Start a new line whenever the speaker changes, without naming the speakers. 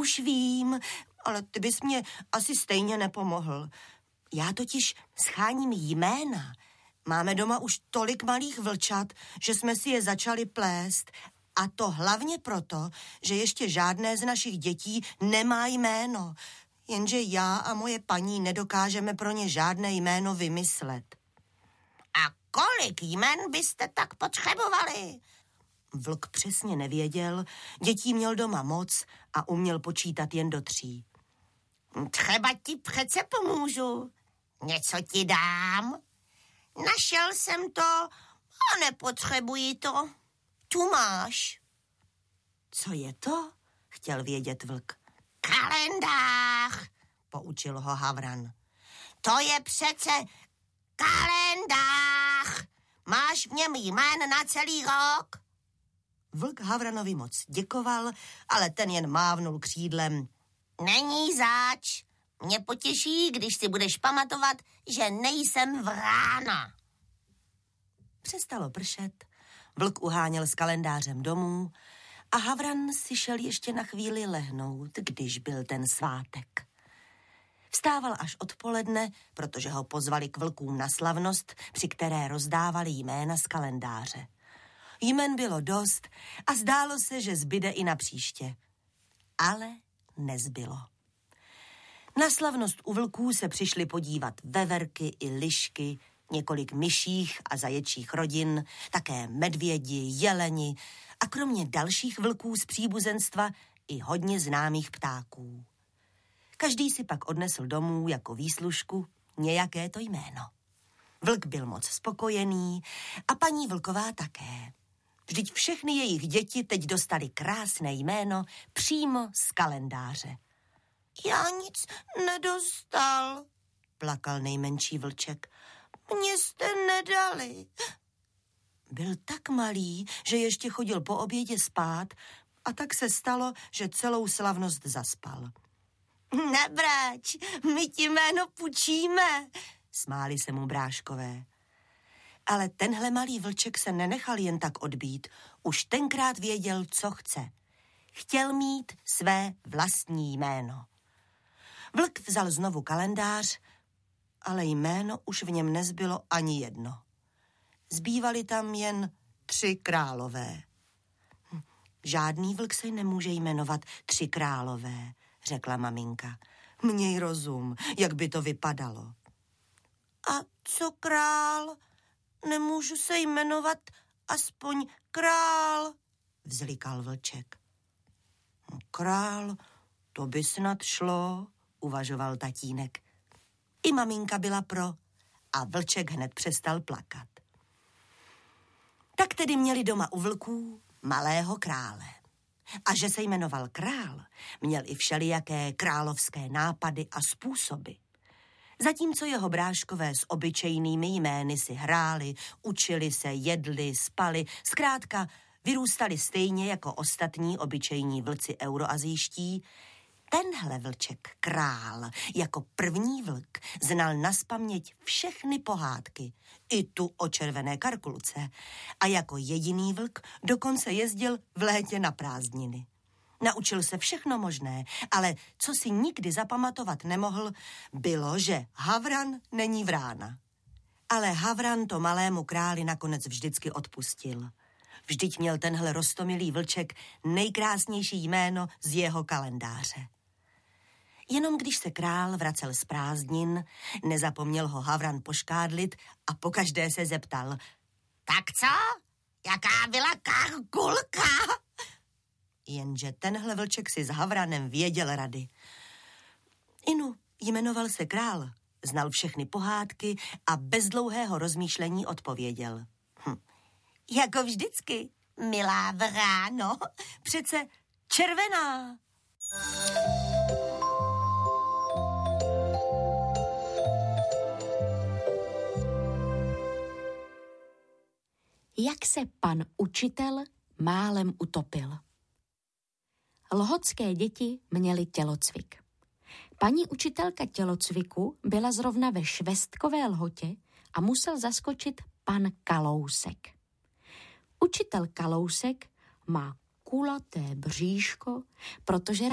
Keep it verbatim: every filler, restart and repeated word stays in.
Už vím, ale ty bys mě asi stejně nepomohl. Já totiž scháním jména. Máme doma už tolik malých vlčat, že jsme si je začali plést. A to hlavně proto, že ještě žádné z našich dětí nemá jméno. Jenže já a moje paní nedokážeme pro ně žádné jméno vymyslet.
A kolik jmen byste tak potřebovali?
Vlk přesně nevěděl, dětí měl doma moc a uměl počítat jen do tří.
Třeba ti přece pomůžu. Něco ti dám. Našel jsem to a nepotřebuji to. Tu máš.
Co je to? Chtěl vědět vlk.
Kalendář,
poučil ho Havran.
To je přece kalendář. Máš v něm jmén na celý rok?
Vlk Havranovi moc děkoval, ale ten jen mávnul křídlem.
Není zač. Mě potěší, když si budeš pamatovat, že nejsem vrána.
Přestalo pršet, vlk uháněl s kalendářem domů a Havran si šel ještě na chvíli lehnout, když byl ten svátek. Vstával až odpoledne, protože ho pozvali k vlkům na slavnost, při které rozdávali jména z kalendáře. Jmen bylo dost a zdálo se, že zbyde i na příště. Ale nezbylo. Na slavnost u vlků se přišli podívat veverky i lišky, několik myších a zaječích rodin, také medvědi, jeleni a kromě dalších vlků z příbuzenstva i hodně známých ptáků. Každý si pak odnesl domů jako výslužku nějaké to jméno. Vlk byl moc spokojený a paní vlková také. Vždyť všechny jejich děti teď dostali krásné jméno přímo z kalendáře.
Já nic nedostal,
plakal nejmenší vlček.
Mně jste nedali.
Byl tak malý, že ještě chodil po obědě spát a tak se stalo, že celou slavnost zaspal.
Nebrať, my ti jméno půjčíme,
smáli se mu bráškové. Ale tenhle malý vlček se nenechal jen tak odbít. Už tenkrát věděl, co chce. Chtěl mít své vlastní jméno. Vlk vzal znovu kalendář, ale jméno už v něm nezbylo ani jedno. Zbývaly tam jen tři králové. Žádný vlk se nemůže jmenovat tři králové, řekla maminka. Měj rozum, jak by to vypadalo.
A co král? Nemůžu se jmenovat aspoň král,
vzlikal vlček. Král, to by snad šlo, uvažoval tatínek. I maminka byla pro a vlček hned přestal plakat. Tak tedy měli doma u vlků malého krále. A že se jmenoval král, měl i všelijaké královské nápady a způsoby. Zatímco jeho bráškové s obyčejnými jmény si hráli, učili se, jedli, spali, zkrátka vyrůstali stejně jako ostatní obyčejní vlci euroazijští, tenhle vlček král jako první vlk znal nazpaměť všechny pohádky, i tu o červené karkulce, a jako jediný vlk dokonce jezdil v létě na prázdniny. Naučil se všechno možné, ale co si nikdy zapamatovat nemohl, bylo, že Havran není vrána. Ale Havran to malému králi nakonec vždycky odpustil. Vždyť měl tenhle roztomilý vlček nejkrásnější jméno z jeho kalendáře. Jenom když se král vracel z prázdnin, nezapomněl ho Havran poškádlit a pokaždé se zeptal.
Tak co? Jaká byla karkulka?
Jenže tenhle vlček si s Havranem věděl rady. Inu, jmenoval se král, znal všechny pohádky a bez dlouhého rozmýšlení odpověděl. Hm.
Jako vždycky, milá vráno.
Přece červená.
Jak se pan učitel málem utopil. Lhotské děti měly tělocvik. Paní učitelka tělocviku byla zrovna ve Švestkové Lhotě a musel zaskočit pan Kalousek. Učitel Kalousek má kulaté bříško, protože